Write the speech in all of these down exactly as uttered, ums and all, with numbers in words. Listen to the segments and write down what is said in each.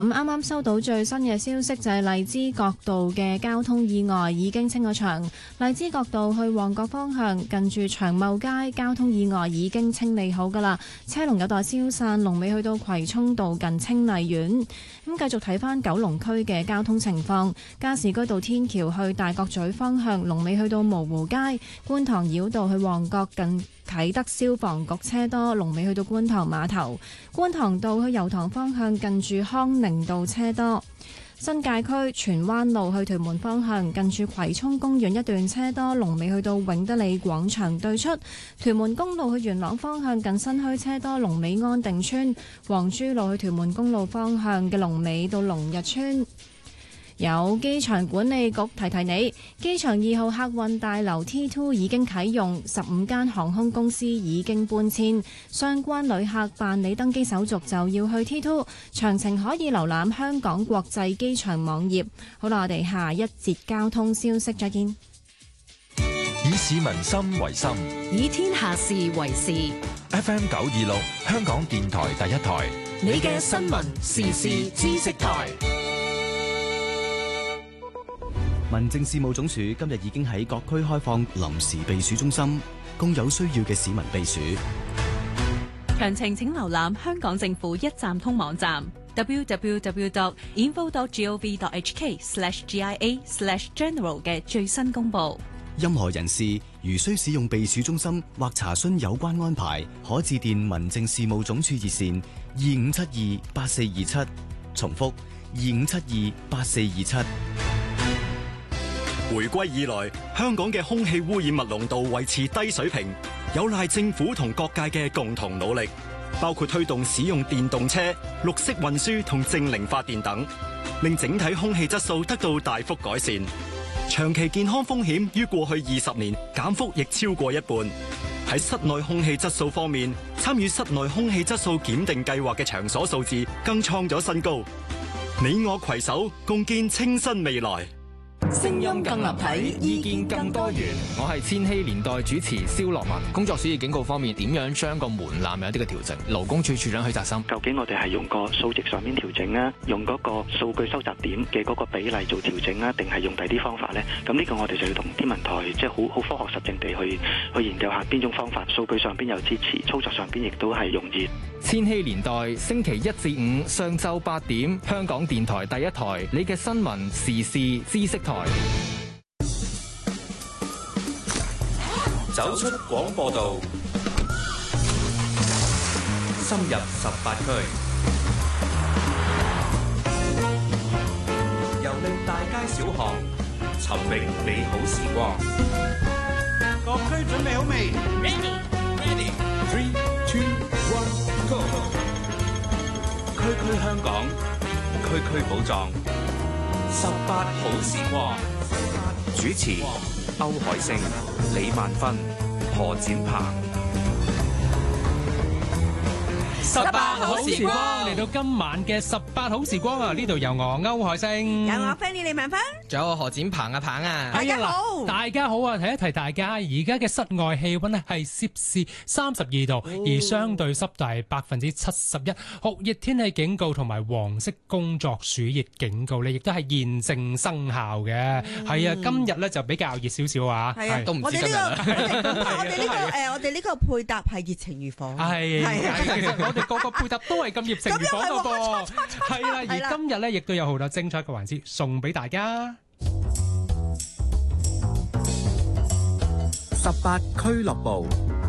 咁啱啱收到最新嘅消息，就係荔枝角道嘅交通意外已經清咗場。荔枝角道去旺角方向近住長茂街交通意外已經清理好㗎啦，車龍有待消散，龍尾去到葵涌道近清麗苑。咁繼續睇返九龍區嘅交通情況，加士居道天橋去大角咀方向龍尾去到蕪湖街，觀塘繞道去旺角近啟德消防局車多，龍尾去到觀塘碼頭；觀塘道去油塘方向近住康寧道車多。新界區荃灣路去屯門方向近住葵涌公園一段車多，龍尾去到永德里廣場對出；屯門公路去元朗方向近新墟車多，龍尾安定村；黃珠路去屯門公路方向嘅龍尾到龍日村。有機場管理局提提你，機場二號客運大樓 T 二 已經啟用，十五間航空公司已經搬遷，相關旅客辦理登機手續就要去 T 二，詳情可以瀏覽香港國際機場網頁。好啦，我哋下一節交通消息再見。 以市民心為心， 以天下事為事。 F M 九二六，香港電台第一台， 你嘅新聞時事知識台。 民政事務總署今日已經喺各區開放臨時避暑中心，供有需要嘅市民避暑。 詳情請瀏覽香港政府一站通網站 double-u double-u double-u dot info dot gov dot h k slash g i a slash general 嘅最新公佈。 任何人士如需使用避暑中心或查詢有關安排，可致電民政事務總署熱線二五七二八四二七，重複二五七二八四二七。 回歸以來，香港嘅空氣污染物濃度維持低水平，有賴政府同各界嘅共同努力，包括推動使用電動車、綠色運輸同淨零發電等，令整體空氣質素得到大幅改善。長期健康風險於過去二十年減幅亦超過一半。喺室內空氣質素方面，參與室內空氣質素檢定計劃嘅場所數字更創咗新高。你我攜手，共建清新未來。 聲音更立體，意見更多元。我係千禧年代主持蕭樂文。工作暑熱警告方面，點樣將個門檻有一啲嘅調整？勞工處處長許澤森， 究竟我哋係用個數值上面調整啊，用嗰個數據收集點嘅嗰個比例做調整啊，定係用第啲方法呢？咁呢個我哋就要同天文台即係好好科學實證地去去研究下邊種方法，數據上邊有支持，操作上邊亦都係容易。 千禧年代星期一至五上晝八點，香港電台第一台，你嘅新聞時事知識台。 走出廣播道，深入十八區，遊歷大街小巷，尋覓美好時光。 各區準備好未 ？Ready, ready, three, two, one, go！ 區區香港，區區寶藏，十八好時光。主持歐海星、李萬芬、何展鵬。 十八好時光嚟到今晚嘅十八好時光啊！呢度有我歐海星， 有我 Fanny 李萬芬， 仲有我何展鵬啊鵬啊！ 大家好，大家好啊！提一提大家，而家嘅室外氣溫咧係攝氏三十二度，哦、而相對濕度係百分之七十一，酷熱天氣警告同埋黃色工作暑熱警告咧，亦都係現正生效嘅。係、嗯、啊，今日咧就比較熱少少啊， 係啊，都唔知今日啦。我哋呢個誒，我哋呢個配搭係熱情如火， 係係我哋個個配搭都係咁熱情如火嗰個，係啦。而今日咧，亦都有好多精彩嘅環節送俾大家。 十八俱樂部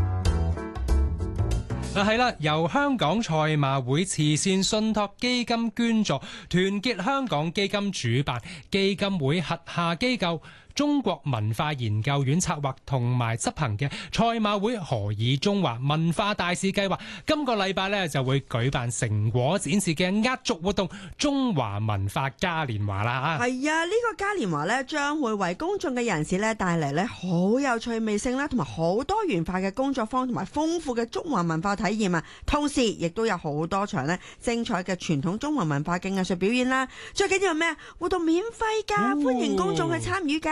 嗱係啦，由香港賽馬會慈善信託基金捐助，團結香港基金主辦，基金會轄下機構中國文化研究院策劃同埋執行嘅賽馬會何以中華文化大使計劃，今個禮拜咧就會舉辦成果展示嘅壓軸活動中華文化嘉年華啦。 係啊，呢、這個嘉年華咧將會為公眾嘅人士咧帶嚟咧好有趣味性啦，同埋好多元化嘅工作坊同埋豐富嘅中華文化體驗啊。同時亦都有好多場咧精彩嘅傳統中華文化嘅藝術表演啦。最緊要係咩啊？活動免費噶、哦，歡迎公眾去參與噶。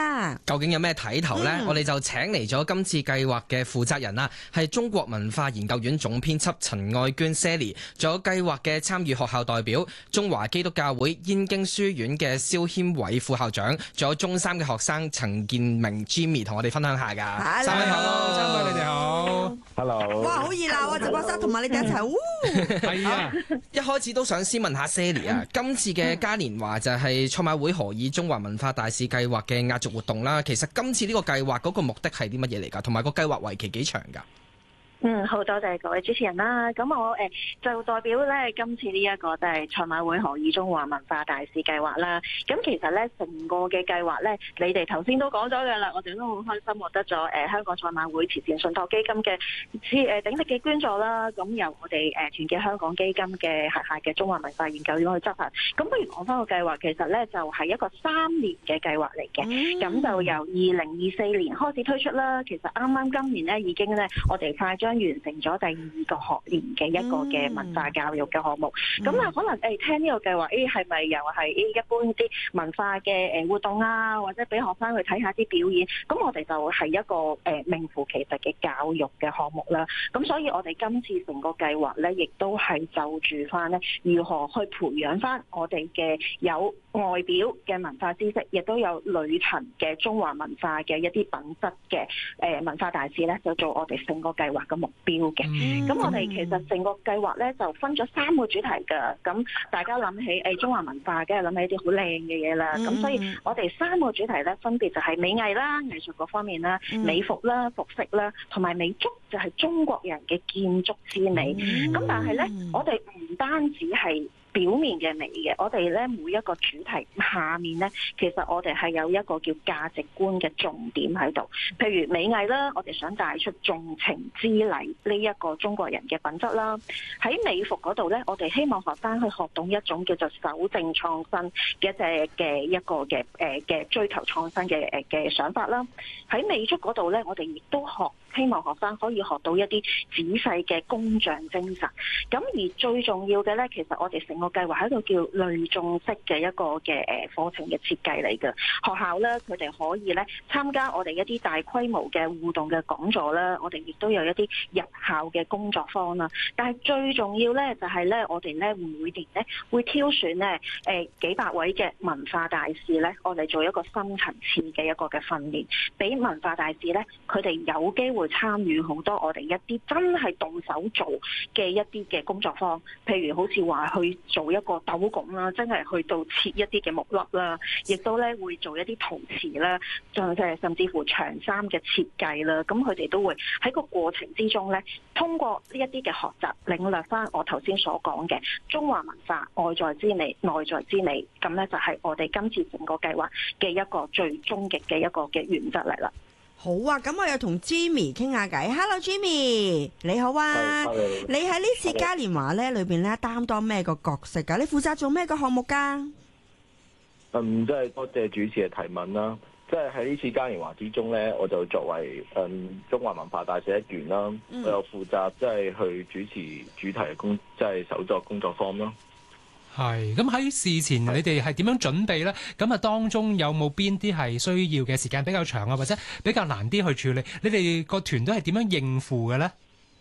啦。 究竟有咩睇頭呢？ 嗯、 我哋就請嚟咗今次計劃嘅負責人啦，係中國文化研究院總編輯陳愛娟 Sally， 仲有計劃嘅參與學校代表中華基督教會燕京書院嘅蕭謙偉副校長，仲有中三嘅學生陳建明 Jimmy 同我哋分享下㗎。三位好， 三位你哋好 ，Hello。 哇，好熱鬧啊！直播室同埋你哋一齊， 係啊！ 一開始都想先問下 Sally 啊，今次嘅嘉年華就係賽馬會何以中華文化大使計劃嘅壓軸活動啦。其實今次呢個計劃嗰個目的係啲乜嘢嚟㗎？同埋個計劃為期幾長㗎？ 嗯，好多謝各位主持人啦。咁我誒、呃、就代表咧今次呢一個就係賽馬會何以中華文化大使計劃啦。咁其實咧成個嘅計劃咧，你哋頭先都講咗嘅啦，我哋都好開心獲得咗誒、呃、香港賽馬會慈善信託基金嘅誒鼎力嘅捐助啦。咁由我哋誒團結香港基金嘅轄下嘅中華文化研究院去執行。咁不如講翻個計劃，其實咧就係、是、一個三年嘅計劃嚟嘅。咁、嗯、就由二零二四年開始推出啦。其實啱啱今年咧已經咧我哋快將完成咗第二個學年嘅一個嘅文化教育嘅項目，咁啊、嗯、可能誒聽呢個計劃，誒係咪又係誒一般啲文化嘅誒活動啊，或者俾學生去睇下啲表演？咁我哋就係一個誒名副其實嘅教育嘅項目啦。咁所以我哋今次成個計劃咧，亦都係就住翻咧如何去培養翻我哋嘅有外表嘅文化知識，亦都有裏層嘅中華文化嘅一啲品質嘅誒文化大使咧，就做我哋成個計劃嘅目標嘅。咁、嗯、我哋其實成個計劃咧就分咗三個主題㗎。咁大家諗起誒中華文化，梗係諗起一啲好靚嘅嘢啦。咁、嗯、所以我哋三個主題咧，分別就係美藝啦、藝術嗰方面啦、嗯、美服啦、服飾啦，同埋美築就係中國人嘅建築之美。咁、嗯、但係咧，我哋唔單止係表面嘅美嘅，我哋咧每一個主題下面咧，其實我哋係有一個叫價值觀嘅重點喺度。譬如美藝啦，我哋想帶出重情之禮呢一個中國人嘅品質啦。喺美服嗰度咧，我哋希望學生去學懂一種叫做守正創新嘅嘅嘅一個嘅誒嘅追求創新嘅誒嘅想法啦。喺美術嗰度咧，我哋亦都學希望學生可以學到一啲仔細嘅工匠精神。咁而最重要嘅咧，其實我哋成個計劃喺度叫類綜式嘅一個嘅誒課程嘅設計嚟嘅。學校咧，佢哋可以咧參加我哋一啲大規模嘅互動嘅講座啦，我哋亦都有一啲入校嘅工作坊啦。但係最重要咧，就係咧，我哋咧每年咧會挑選咧誒幾百位嘅文化大使咧，我哋做一個深層次嘅一個嘅訓練，俾文化大使咧，佢哋有機會參與好多我哋一啲真係動手做嘅一啲嘅工作坊，譬如好似話去做一個斗拱啦，真係去到切一啲嘅木粒啦，亦都咧會做一啲陶瓷啦，就係甚至乎長衫嘅設計啦。咁佢哋都會喺個過程之中咧，通過呢一啲嘅學習，領略翻我頭先所講嘅中華文化外在之美、內在之美。咁咧就係我哋今次整個計劃嘅一個最終極嘅一個嘅原則嚟啦。 好啊，咁我又同 Jimmy 傾下偈。Hello Jimmy，你好啊。Hello. 你喺呢次嘉年華咧裏邊咧擔當咩個角色噶？你負責做咩個項目噶？ 嗯，即係多謝主持嘅提問啦。即係喺呢次嘉年華之中咧，我就作為嗯中華文化大使一員啦，嗯、我又負責即係去主持主題嘅工，即係手作工作坊啦。 係，咁喺事前你哋係點樣準備呢？咁啊，當中有冇邊啲係需要嘅時間比較長啊，或者比較難啲去處理？你哋個團隊係點樣應付嘅呢？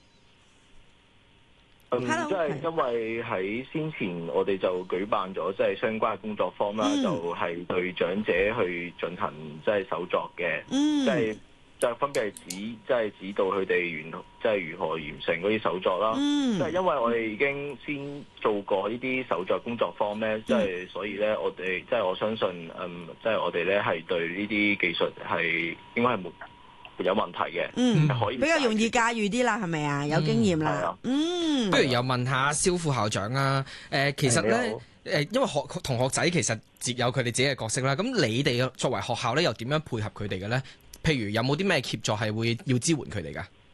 嗯，即係因為喺先前我哋就舉辦咗即係相關嘅工作坊啦，嗯、就係對長者去進行即係手作嘅，即係就分別係指即係指導佢哋完即係如何完成嗰啲手作啦。即係、嗯、因為我哋已經先做過呢啲手作工作坊咧，即係、嗯、所以咧我哋即係我相信，嗯，即係我哋咧係對呢啲技術係應該係冇有問題嘅， 嗯， 可以比較容易駕馭啲啦，係咪啊？有經驗啦，嗯。 不如又問下蕭副校長啊，誒、呃，其實咧，誒，因為學同學仔其實自有佢哋自己嘅角色啦，咁你哋作為學校咧，又點樣配合佢哋嘅咧？譬如有冇啲咩協助係會要支援佢哋噶？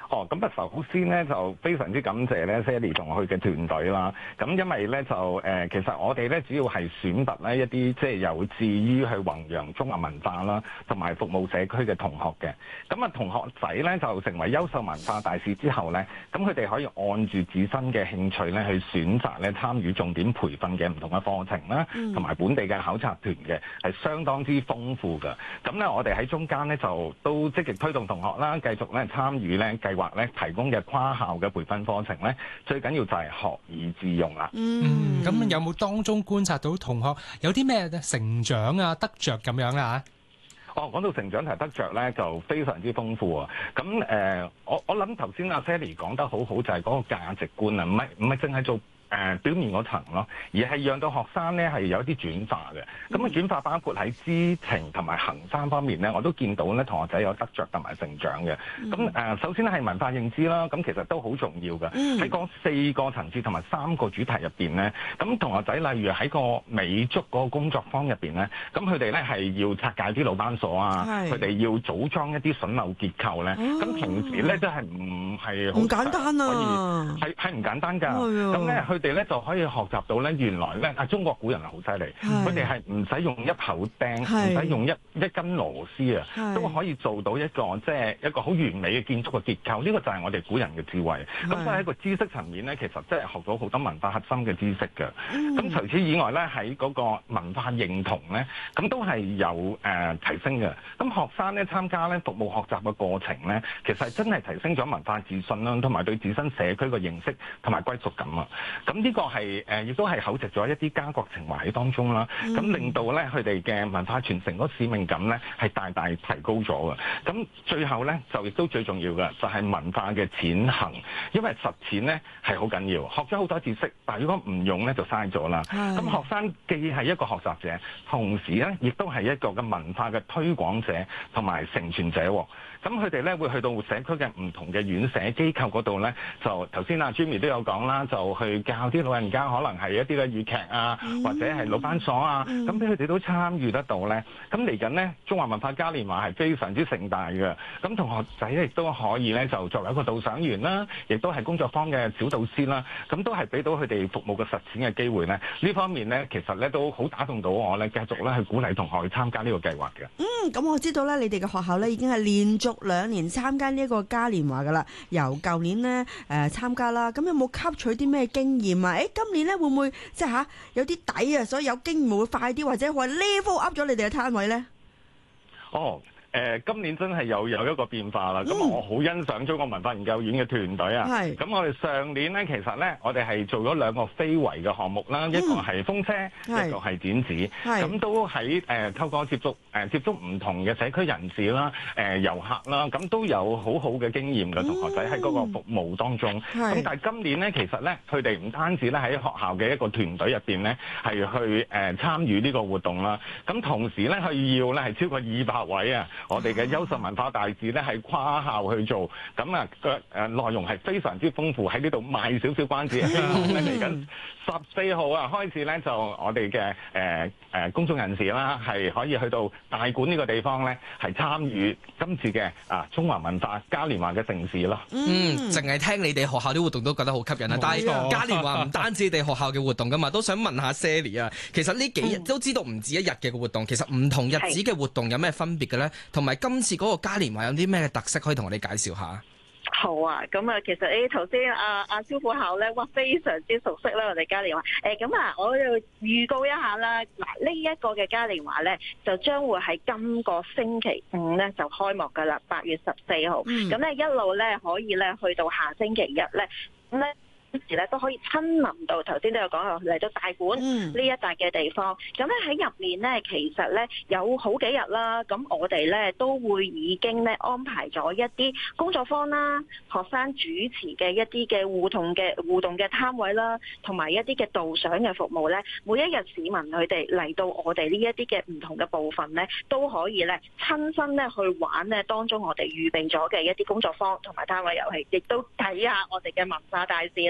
哦，咁啊首先咧就非常之感謝咧 Sally 同佢嘅團隊啦。咁因為咧就誒、呃，其實我哋咧主要係選拔咧一啲即係有志於去弘揚中華文化啦，同埋服務社區嘅同學嘅。咁啊同學仔咧就成為優秀文化大使之後咧，咁佢哋可以按住自身嘅興趣咧去選擇咧參與重點培訓嘅唔同嘅課程啦，同埋、嗯、本地嘅考察團嘅係相當之豐富㗎。咁咧我哋喺中間咧就都積極推動同學啦，繼續咧參與咧計劃咧提供嘅跨校嘅培訓課程咧，最緊要就係學以致用啦。 嗯，咁、嗯、有冇當中觀察到同學有啲咩成長啊、得着咁樣啊？ 哦，講到成長同得着咧，就非常之豐富啊！咁誒、呃，我我諗頭先阿 Sally 講得好好，就係嗰個價值觀啊，唔係唔係淨係做。誒、呃、表面嗰層咯，而係讓到學生咧係有一啲轉化嘅。咁啊轉化包括喺知情同埋行三方面咧，我都見到咧同學仔有得着同埋成長嘅。咁誒、呃、首先咧係文化認知啦，咁其實都好重要嘅。喺嗰、嗯、四個層次同埋三個主題入邊咧，咁同學仔例如喺個美足嗰個工作坊入邊咧，咁佢哋咧係要拆解啲魯班鎖啊，佢哋要組裝一啲榫樓結構咧。咁、哦、平時咧都係唔係好唔簡單啊，係係唔簡單㗎。咁咧佢哋咧就可以學習到咧，原來咧啊中國古人係好犀利，佢哋係唔使用一口釘，唔使用一一根螺絲啊，都可以做到一個即係、就是、一個好完美嘅建築嘅結構。呢、這個就係我哋古人嘅智慧。咁所以喺個知識層面咧，其實即係學到好多文化核心嘅知識嘅。咁、嗯、除此以外咧，喺嗰個文化認同咧，咁都係有誒、呃、提升嘅。咁學生咧參加咧服務學習嘅過程咧，其實真係提升咗文化自信啦，同埋對自身社區嘅認識同埋歸屬感啊。咁呢個係誒，亦都係厚植咗一啲家國情懷喺當中啦。咁、嗯、令到咧佢哋嘅文化傳承嗰使命感咧係大大提高咗嘅。咁最後咧就亦都最重要嘅就係文化嘅踐行，因為實踐咧係好緊要。學咗好多知識，但係如果唔用咧就嘥咗啦。咁學生既係一個學習者，同時咧亦都係一個嘅文化嘅推廣者同埋承傳者。咁佢哋咧會去到社區嘅唔同嘅院舍機構嗰度咧，就頭先阿 Jimmy 都有講啦，就去教啲老人家可能係一啲嘅粵劇啊，嗯、或者係魯班鎖啊，咁俾佢哋都參與得到咧。咁嚟緊呢，中華文化嘉年華係非常之盛大嘅。咁同學仔亦都可以咧，就作為一個導賞員啦，亦都係工作坊嘅小導師啦。咁都係俾到佢哋服務嘅實踐嘅機會咧。呢方面咧，其實咧都好打動到我咧，繼續咧去鼓勵同學去參加呢個計劃嘅。 嗯，咁我知道咧，你哋嘅學校咧已經係連續兩年參加呢一個嘉年華噶啦，由舊年呢誒、呃、參加啦，咁有冇吸取啲咩經驗啊？誒，今年咧會唔會即係吓有啲底啊？所以有經驗會快啲，或者會 level up 咗你哋嘅攤位咧？ 哦。誒、呃、今年真係有有一個變化啦，咁、嗯、我好欣賞中國文化研究院嘅團隊啊。係。咁我哋上年咧，其實咧，我哋係做咗兩個非遺嘅項目啦、嗯，一個係風車，一個係剪紙。係。咁都喺誒、呃、透過接觸誒、呃、接觸唔同嘅社區人士啦、誒、呃、遊客啦，咁都有好好嘅經驗嘅同學仔喺嗰個服務當中。係。咁但係今年咧，其實咧，佢哋唔單止咧喺學校嘅一個團隊入邊咧，係去誒、呃、參與呢個活動啦。咁同時咧，佢要咧係超過二百位啊！我哋嘅優秀文化大使咧係跨校去做，咁啊嘅誒內容係非常之豐富，喺呢度賣少少關子，希望咧嚟緊十四號啊開始咧就我哋嘅誒誒公眾人士啦，係可以去到大館呢個地方咧係參與今次嘅啊中華文化嘉年華嘅盛事咯。 嗯，淨係聽你哋學校啲活動都覺得好吸引啊！但係嘉年華唔單止你哋學校嘅活動噶嘛，都想問下 Sally 啊，其實呢幾日都知道唔止一日嘅活動，其實唔同日子嘅活動有咩分別嘅咧？同埋今次嗰個嘉年華有啲咩特色可以同我哋介紹下？ 好啊，咁啊，其實誒頭先阿阿蕭副校咧，哇，非常之熟悉啦，我哋嘉年華。誒咁啊，我就預告一下啦。嗱，呢一個嘅嘉年華咧，就將會喺今個星期五咧就開幕噶啦，八月十四號。咁咧、嗯、一路咧可以咧去到下星期日咧，咁咧。時咧都可以親臨到，頭先都有講過嚟到大館呢一笪嘅地方。咁咧喺入面咧，其實咧有好幾日啦。咁我哋咧都會已經咧安排咗一啲工作坊啦、學生主持嘅一啲嘅互動嘅互動嘅攤位啦，同埋一啲嘅導賞嘅服務咧。每一日市民佢哋嚟到我哋呢一啲嘅唔同嘅部分咧，都可以咧親身咧去玩咧當中我哋預備咗嘅一啲工作坊同埋攤位遊戲，亦都睇下我哋嘅文化大使咧。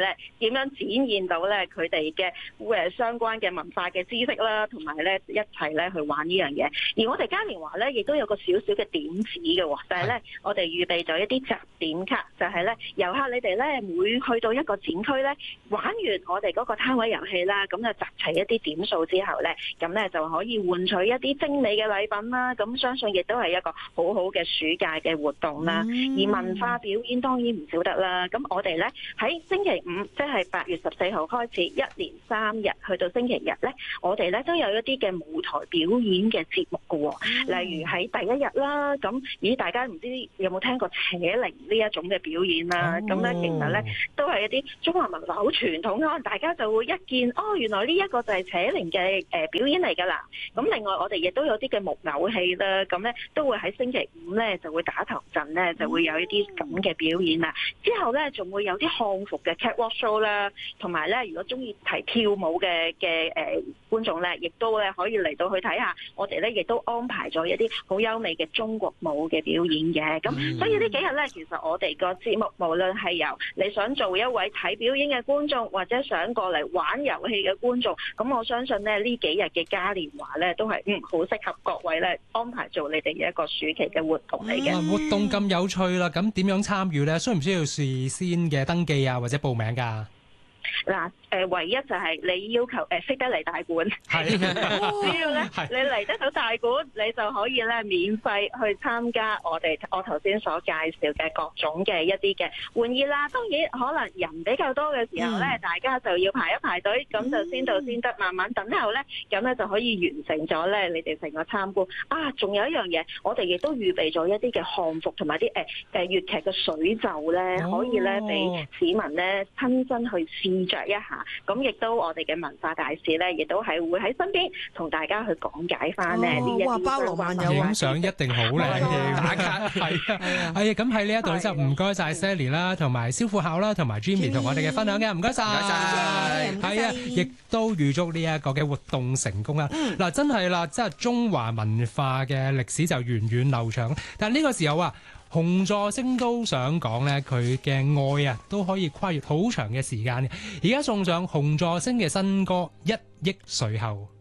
咧點樣展現到咧佢哋嘅誒相關嘅文化嘅知識啦，同埋咧一齊咧去玩呢樣嘢。而我哋嘉年華咧亦都有個少少嘅點子嘅，就係咧我哋預備咗一啲集點卡，就係咧遊客你哋咧每去到一個展區咧玩完我哋嗰個攤位遊戲啦，咁就集齊一啲點數之後咧，咁咧就可以換取一啲精美嘅禮品啦。咁相信亦都係一個好好嘅暑假嘅活動啦。嗯、而文化表演當然唔少得啦。咁我哋咧喺星期五，即係八月十四號開始，一連三日去到星期日咧，我哋咧都有一啲嘅舞台表演嘅節目㗎喎。嗯、例如喺第一日啦，咁咦大家唔知有冇聽過扯鈴呢一種嘅表演啦？咁咧、哦、其實咧都係一啲中華文化好傳統，可能大家就會一見哦，原來呢一個就係扯鈴嘅誒表演嚟㗎啦。咁另外我哋亦都有啲嘅木偶戲啦，咁咧都會喺星期五咧就會打頭陣咧，就會有一啲咁嘅表演啦。之後咧仲會有啲漢服嘅 catwalk show 啦，同埋咧如果中意睇跳舞嘅嘅誒觀眾咧，亦都咧可以嚟到去睇下。我哋咧亦都安排咗一啲好優美嘅中國舞嘅表演嘅。咁、嗯、所以呢幾日咧，其實我哋個節目無論係由你想做一位睇表演嘅觀眾，或者想過嚟玩遊戲嘅觀眾，咁我相信咧呢幾日嘅嘉年華咧都係嗯好適合各位咧安排做你哋嘅一個暑期嘅活動嚟嘅、 嗯。活動咁有趣啦，咁點樣參與咧？需唔需要事先嘅登記啊，或者報名㗎？ 嗱，誒唯一就係你要求誒識得嚟大館，只要咧你嚟得到大館，你就可以咧免費去參加我哋我頭先所介紹嘅各種嘅一啲嘅玩意啦。當然可能人比較多嘅時候咧，嗯、大家就要排一排隊，咁就先到先得，慢慢等候咧，咁咧就可以完成咗咧你哋成個參觀。啊，仲有一樣嘢，我哋亦都預備咗一啲嘅漢服同埋啲誒誒粵劇嘅水袖咧，可以咧俾市民咧親身去試着一下。咁亦都我哋嘅文化大使咧，亦都係會喺身邊同大家去講解翻咧呢一啲包羅萬有， 影相一定好靚嘅，打卡係啊，係啊，咁喺呢一度咧就唔該晒 Sally 啦，同埋蕭副校啦，同埋 Jimmy 同我哋嘅分享嘅，唔該晒，唔該晒，係啊，亦都預祝呢一個嘅活動成功啦。嗱，真係啦，即係中華文化嘅歷史就源遠流長，但係呢個時候啊，洪助星都想講咧，佢嘅愛啊都可以跨越好長嘅時間嘅。而家送上洪助星嘅新歌《一憶隨後》。